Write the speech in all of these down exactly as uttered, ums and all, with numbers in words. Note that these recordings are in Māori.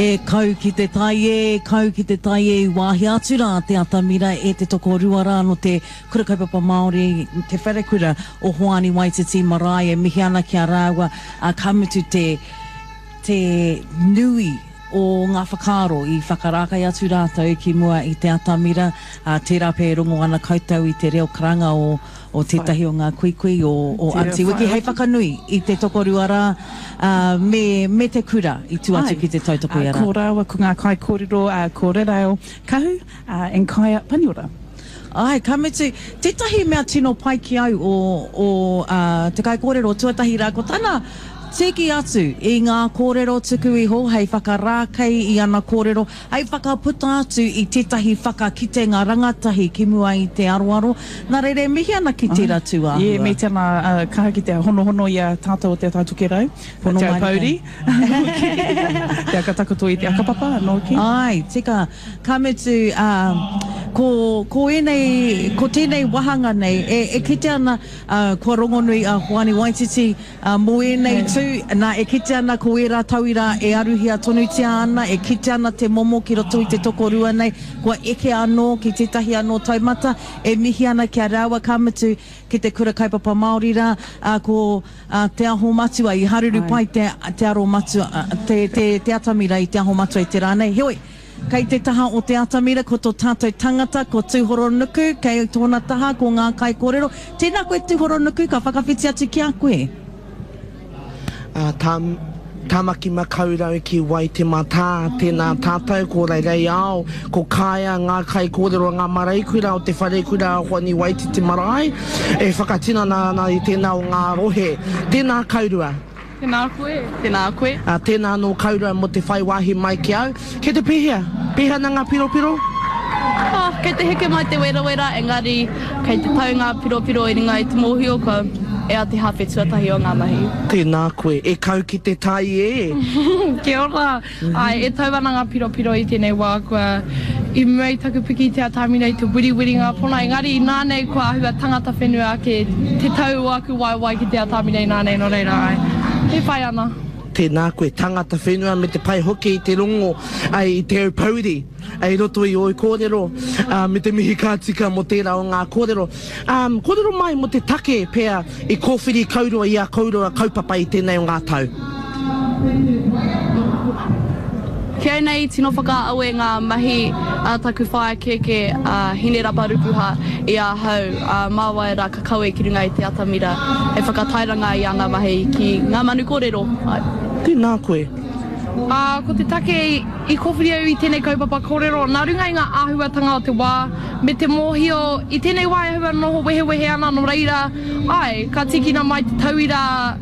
E kau ki te tai e, kau ki te tai e wāhi atu rā te atamira e te toko ruara no te kura kaupapa Māori, te wharekura o Hoani Waititi Marae, mihi ana ki a rāua, a kamutu te, te nui o ngā whakaro i whakarākai atu rātou ki mua i te atamira, a te rape rongo ana koutou i te reo karanga o, o tētahi o ngā kuikui o, o Aunty Wiki. Hei whakanui i te toko ruara uh, me, me te kura i tu atu ki te tautoko i ara. Ko rāua ko ngā kai kōrero, uh, ko rerao kahu, uh, en kaia paniora. Ai, ka metu, tētahi mea tino pai ki au o, o uh, te kai kōrero tuatahi rā, ko tāna teki atu i ngā kōrero tuku iho, hei whakarākei i ana kōrero, hei whakaputa atu i tētahi whakakite ngā rangatahi ki mua i te aroaro. Nā reire, mihi ana ki te ratu āhua? Ie, me tēnā uh, kaha ki te hono hono i a tātou o te tātuke rau. Hono mai pauri. Te akatakoto i te akapapa, anō ki. Ai, tika, ka metu, uh, ko, ko enei, ko tēnei wahanga nei, e, e kite ana uh, kua rongonui a Hoani Waititi, uh, mo enei tu, nā e kite ana ko era tauira e aruhia tonutia ana, e kite ana te momo ki roto i te toko rua nei, kua eke anō ki tētahi anō taumata, e mihi ana kia rāua kāmatu ki te kura kaupapa Māori rā, uh, ko uh, te aho matua i haruru pai te, te aro matua, uh, te, te, te atamira i te aho matua i te rānei. Heoi, kei te taha o te atamira, ko tō tātou tangata, ko tūhoro nuku, kei tōna taha, ko ngā kai kōrero. Tēnā koe tūhoro nuku, ka whakawhiti atu ki a koe? Uh, tam, tamaki makaurau ki wai te mata, tēnā tātou ko reirei ao, ko kāia ngā kai kōrero, ngā maraikura o te wharekura o Hoani Waititi Marae, e whakatina nā, nā i tēnā o ngā rohe. Tēnā kaurua. Tēnā koe, tēnā koe. Uh, tēnā no kaurua mo te whai wāhi mai ki au. Kei te pēhea, pēhea na ngā piro piro? Oh, kei te heke mai te wera wera, engari kei te tau ngā piro piro i ringa i te mōhio, ko e a te hawhi tuatahi o ngā mahi. Tēnā koe, e kau ki te tai e. Kia ora. Mm-hmm. Ai, e tau ana ngā piro piro i tēnei wā, kua i mei taku piki te atamina i te wiri wiri ngā pona. Engari, nānei kua ahua tangata whenua ke te tau aku wai wai ki te atamina i nānei no reira ai. He whai ana. Tēnā koe, tangata whenua me te pai hoki i te rongo ai i te au pauri, ai roto i oi kōrero, uh, me te mihi kātika mo tērā o ngā kōrero. Um, kōrero mai mo te take pēr i kōwhiri kaurua i a kaurua kaupapa i tēnei o ngā tau. Kia nei, tino whakaaue ngā mahi uh, taku whaia keke uh, hine raparupuha i a hau uh, māwai rā kakaue ki runga i te atamira. E whakatairanga i ana mahi ki ngā manu kōrero. Tēnā koe. Uh, ko te take i, i kōwhiri au i tēnei kaupapa kōrero, nā runga i ngā āhuatanga o te wā, me te mōhio, i tēnei wā e hua noho wehe wehe ana no reira, ai, ka tikina mai te tauira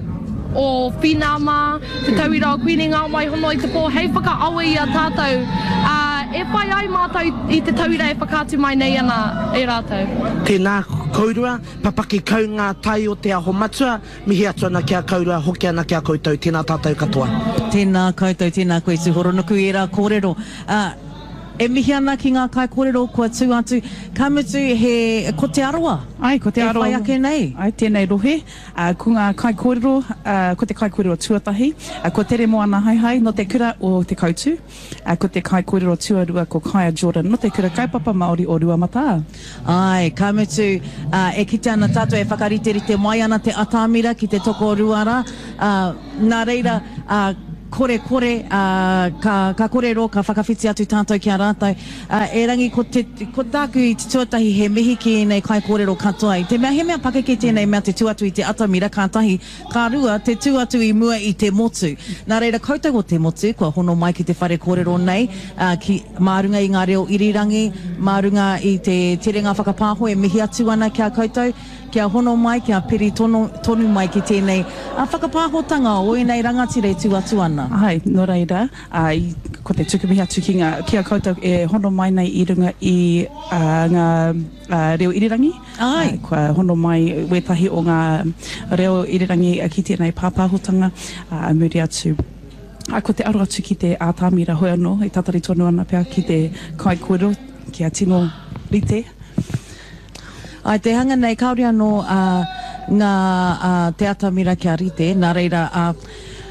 o Whinama, te tauira o Queen ngā mai hono i te pō, hei whakaaue i a tātou. Uh, e whai ai mātou i te tauira e whakātu mai nei ana e rātou. Tēnā kaurua, papaki kau ngā tai o te aho matua, mihi atu ana kia kaurua, hoki ana kia koutou, tēnā tātou katoa. Tēnā koutou, tēnā koe tūhoro nuku i rā kōrero. Uh, E mihi ana ki ngā kai kōrero kua tū atu, ka mutu he, ko te aroa? Ai, ko te aroa. E whai ake nei? Ai, tēnei rohe. Uh, ko ngā kai kōrero, uh, ko te kai kōrero tuatahi, uh, ko tere moana hai hai no te kura o te kautu, uh, ko te kai kōrero tuarua ko Kaia Jordan no te kura kaupapa Māori o Ruamata. Ai, ka mutu, uh, e kite ana tātou e whakariterite mai ana te atamira ki te toko ruara, uh, nā reira, uh, kore kore, uh, ka, ka korero, ka whakawhiti atu tātou ki a rātou. Uh, e rangi ko, te, ko tāku i te tuatahi he mihi ki nei kai kōrero katoa. Te mea he mea pake ki tēnei mea te tuatu i te atamira kātahi. Ka rua, te tuatu i mua i te motu. Nā reira, koutou o te motu, kua hono mai ki te whare kōrero nei, uh, ki mārunga i ngā reo irirangi, mārunga i te terenga whakapāho e mihi atu ana kia koutou. Kia hono mai, kia piri tonu, tonu mai ki tēnei a whakapāhotanga o enei rangatire tu atu ana. Ai, no reira, uh, ko te tukumihi atu ki ngā, kia koutou e hono mai nei i runga i uh, ngā uh, reo irirangi. Ai. Uh, kua hono mai wetahi o ngā reo irirangi ki tēnei pāpāhotanga, uh, muri atu. A ko te aro atu ki te ātamira hoi anō, i tatari tonu ana pia ki te kai kōrero, kia tino rite. Ai, te hanga nei kauri anō uh, ngā uh, te atamira kia rite, nā reira, uh,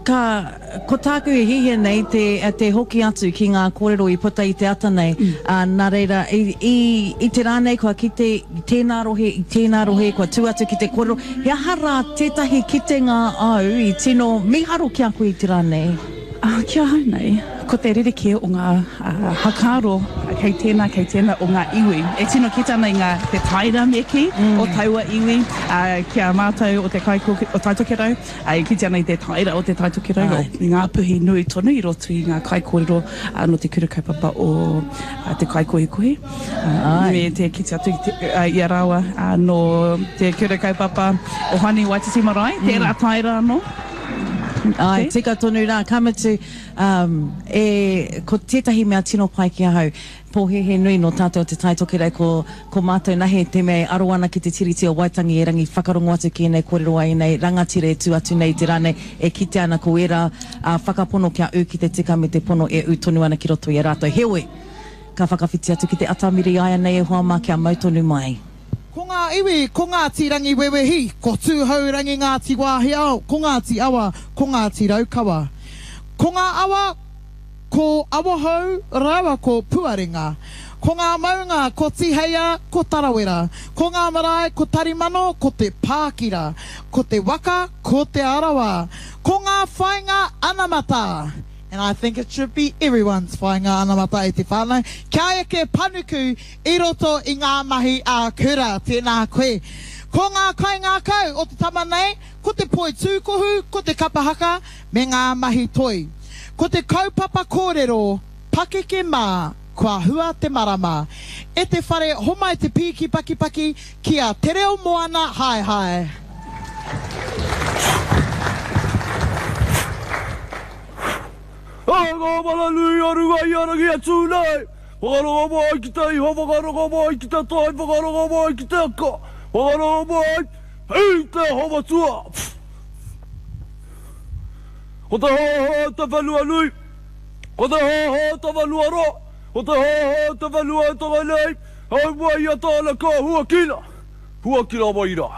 ka, ko tāku e hihe nei te, te hoki atu ki ngā kōrero I puta I te ata nei. Mm. Uh, nā reira, I, I, I te rānei kua ki te, I tēnā rohe, I tēnā rohe, kua tū atu ki te kōrero. He aha rā tētahi ki te ngā au I tino miharo ki a koe I te rānei? Ah, kia hau nei. Ko te ririke o ngā uh, hakaro, kei tēnā, kei tēnā o ngā iwi. E tino ki tāna I ngā te taira meki mm. o taua iwi, uh, kia mātou o te kaiko o taitokero, uh, ki tāna I te taira o te taitokero, o ngā puhi nui tonu I roto I ngā kaikōrero uh, no te kura kaupapa o uh, te kaikohikohe. Uh, me te kiti atu I, te, uh, I a rawa uh, no te kura kaupapa o Hani Waititi Marae, mm. tērā taira anō. Ai, okay. Tika tonu rā, kamatu, um, e, ko tētahi mea tino pai ki ahau, pōhehe nui no tātou te taitokere ko, ko mātou nahe te mea aroana ki te tiriti o Waitangi e rangi whakarongo atu ki nei kōrero ai nei, rangatire tu atu nei te rane, e kite ana ko era uh, whakapono kia u ki te tika me te pono e u tonu ana ki roto I a rātou. Hewe, ka whakawhiti atu ki te atamiri aia nei e hoa mā kia mautonu mai. Ko ngā iwi, ko ngā ti rangi wewehi, ko tūhau rangi ngā ti wāhi au, ko ngā ti awa, ko ngā ti raukawa. Ko ngā awa, ko awahau, rawa ko puarenga. Ko ngā maunga, ko tiheia, ko tarawera. Ko ngā marae, ko tarimano, ko te pākira. Ko te waka, ko te arawa. Ko ngā whainga anamata. And I think it should be everyone's whainga anamata e te whānau. Kia eke panuku I roto I ngā mahi a kura, tēnā koe. Ko ngā kai ngā kau o te tama nei, ko te poi tūkohu, ko te kapahaka, me ngā mahi toi. Ko te kaupapa kōrero, pakeke mā, kua hua te marama. E te whare homai te pīki paki paki, kia te reo moana hai hai. Ai, ngā mana nui aru ai arangi atu nei. Whakarongo mai ki te iho, whakarongo mai ki te tai, whakarongo mai ki te aka. Whakarongo mai, hei te homatua. Ko te hoho te whanua nui. Ko te hoho te whanua ro. Ko te hoho te whanua tonga nei. Hau mai a tāna ka hua kina. Hua kina mai rā.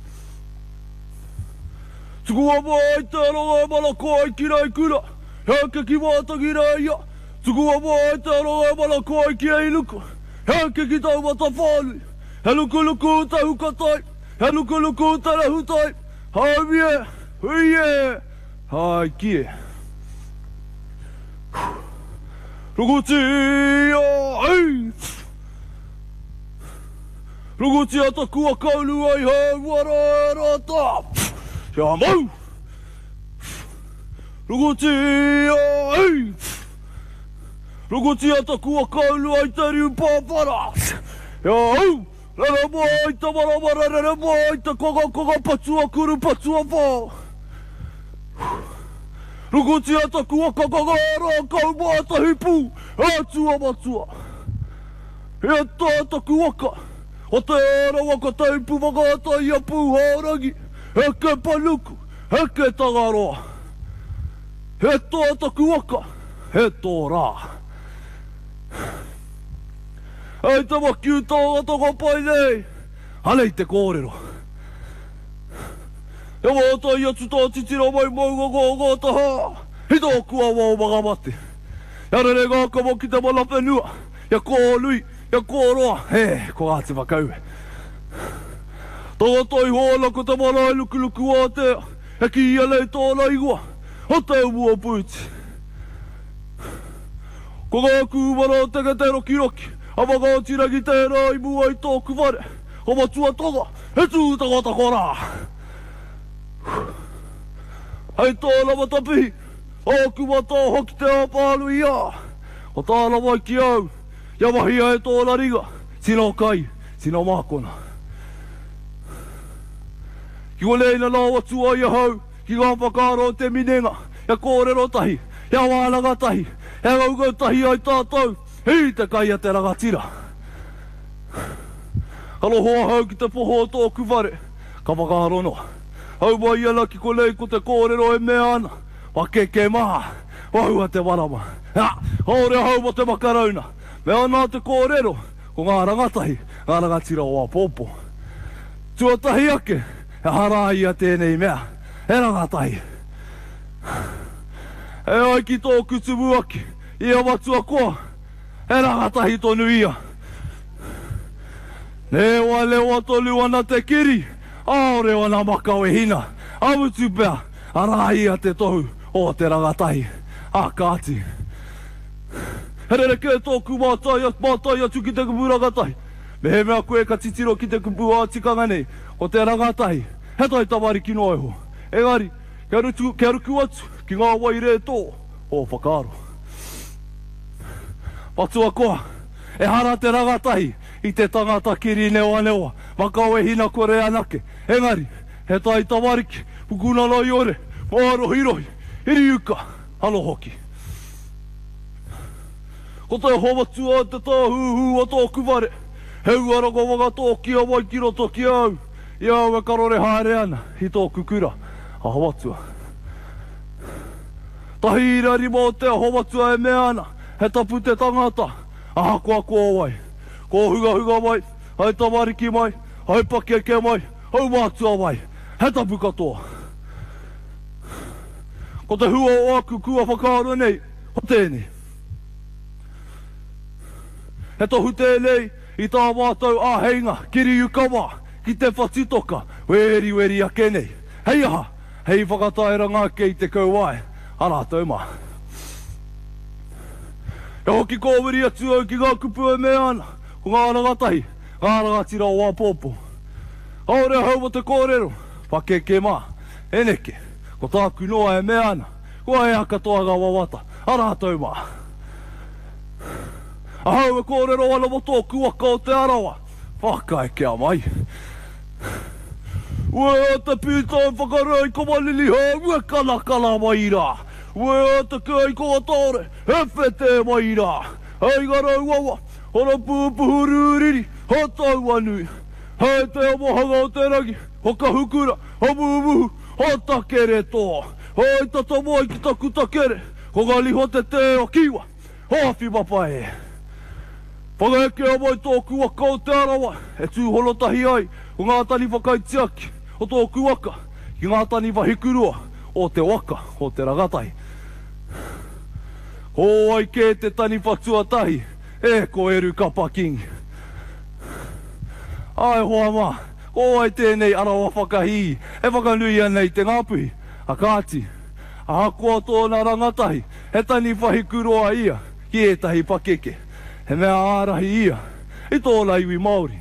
Tukua mai te ronga mana koe ki rei kura. Heke ki wātangi reia, tukua mai te aronga mana koe ki ei luku. Heke ki tau mata whānui, he luku luku te hukatai, he luku luku te rehutai. Hai mie, hui e, hai kie. Rukuti a hei. Rukuti a takua kaulu ai hei wara e rata. Kia mau. Rukuti a hei. Rukuti a takua kaulu ai te riu pāpara. Ia hau. Rere mai te maramara, rere mai te koga koga patua kuru patua wā. Rukuti a takua kakagara kau māta hipu. Atua matua. Ia tā taku waka. O te ara waka teipu wakaata ia pūhārangi. Heke panuku. Heke tangaroa. He tō taku waka, he tō rā. Hei te makiu tānga toka pai nei, hanei te kōrero. He wātai atu tā titira mai maunga ngā ngā taha, he tō kua wau mga mate. Ia rere ngā kama ki te mana whenua, ia kōlui, ia kōroa, he, ko ngā te wakaue. Tānga tai hōna ko te mana e luku luku wā tea, he ki ia nei tōna igua. O te mua puti. Ko ngā kūmara o teke te roki roki, a wakaatira ki tērā I mua I tōku ware, o matua tonga, he tūtanga tako rā. Hei tōna matapihi, āku mata hoki te apālu I a, o tāna mai ki au, ia mahia e tōna ringa, sino kai, sino mākona. Ki o leina nā watua I a hau, ki ngā whakaro te minenga, ia kōrero tahi, ia wānanga tahi, ia ngaugau tahi ai tātou, hei te kai a te rangatira. Kalo hoa hau ki te poho tōku ware, ka whakaro noa. Hau mai ana ki ko lei ko te kōrero e mea ana, wa keke maa, wahua te warama. Ia, haore hau mo te makarauna, me ana te kōrero, ko ngā rangatahi, ngā rangatira o a pōpō. Tua tahi ake, e harai a tēnei mea, e rangatahi. E ai ki tōku tubuaki, ia watua koa, e rangatahi tonu ia. Lewa lewa tolu ana te kiri, aore ana makau e hina, amutu pea, arahi a te tohu o te rangatahi, a kāti. Herere ke tōku mātai, mātai atu ki te kupu rangatahi, me he mea koe ka titiro ki te kupu a tikanga nei, o te rangatahi, he tai tawari ki no eho. Engari, kia rutu, kia ruku atu, ki ngā wai re tō, o whakaaro. Patua koa, e hara te rangatahi, i te tangata kiri neoa neoa, makau e hina kore anake. Engari, he tai tawariki, pukuna lai ore, maarohi rohi, hiri uka, alo hoki. Ko te homatua te tāhuhu a tōku ware, heu arako waka tōki a wai ki roto ki au, i au e karore haere ana, i tōku kura, a homatua. Tahi rari mō te homatua e mea ana, he tapu te tangata, a hakoa kua wai. Ko huga huga mai, hai tamariki mai, hai pakeke mai, hau mātua mai, he tapu katoa. Ko te hua o aku kua whakaaro nei, ho tēnei. He tohu tēnei, i tā mātou āheinga, kiri ukawa, ki te whatitoka, weri weri a kenei. Hei aha, hei whakataira ngā kei te kauai, ara tau mā. E hoki kōwiri atu au ki ngā kupu e mea ana, ko ngā rangatahi, ngā rangatira o Wāpopo. Aore hau mo te kōrero, pakeke mā, eneke, ko tāku noa e mea ana, ko e akatoa ngā wawata, ara tau mā. Ahau e kōrero ana mo tōku waka o te arawa, whakae kia mai. Ue o te pītai whakarei ko malili hau, ue kala kala mai rā. Ue o te kei ko atore, he whete mai rā. Hei garau wawa, hora pūpuhu rūriri, ho tau anui. Hei te amohanga o te rangi, ho ka hukura, ho mūmuhu, ho takere toa. Hei tata mai ki taku takere, ko gali ho te te o kiwa, ho awhi mapae. Whakaeke a mai tōku waka o te arawa, e tūholo tahi ai, o ngā tani whakaitiaki, o tōku waka, ki ngā tani wahikurua, o te waka, o te rangatahi. Ho ai ke te tani whatua tahi, e ko eru kapa kingi. Ai hoa mā, ho ai tēnei arawa whakahi, e whakanui anei te ngāpuhi, a kāti. A hakoa tōna rangatahi, he tani wahikurua ia, ki e tahi pakeke. He mea ārahi ia, i tōna iwi Māori.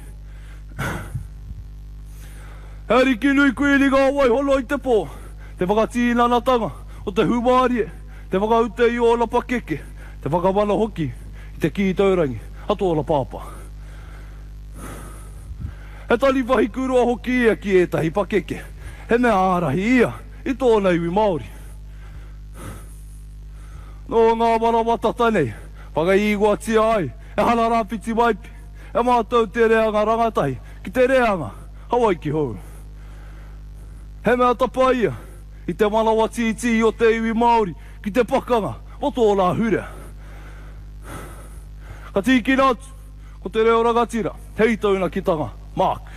He riki nui kuili ngā wai holo i te pō, te whakatīnanatanga o te humārie, te whakaute i o la pakeke, te whakamana hoki i te ki taurangi, a tōna pāpa. He tani wahi kurua hoki ia ki e tahi pakeke, he mea ārahi ia, i tōna iwi Māori. No ngā maramata tanei, whakaigua tia ai, e hana rāpiti maipi, e mātou te reanga rangatahi, ki te reanga, hawai ki hou. He mea tapaia, i te manawa titi o te iwi Māori, ki te pakanga, o tōna hure. Ka tiki nātu, ko te reo rangatira, hei tauna ki tanga, Mark.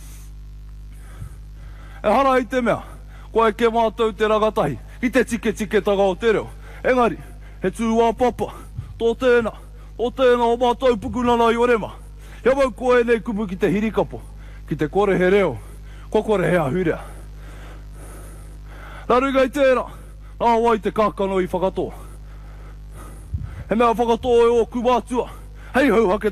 E hara i te mea, ko e ke mātou te rangatahi, ki te tike tike tanga o te reo. Engari, he tū Wāpapa, tō tēnā, o tēnā o mātou pukunana i orema. He mau koe nei kupu ki te hirikapo, ki te kore he reo, ko kore hea hurea. Narunga i tērā, nā wai te kākano i whakatoa. He mea whakatoa e o kumātua, hei hau hake